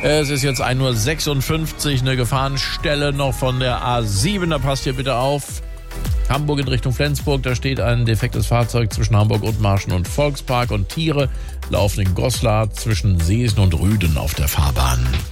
Es ist jetzt 1:56 Uhr, eine Gefahrenstelle noch von der A7, da passt ihr bitte auf. Hamburg in Richtung Flensburg, da steht ein defektes Fahrzeug zwischen Hamburg Othmarschen und Volkspark und Tiere laufen in Goslar zwischen Seesen und Rüden auf der Fahrbahn.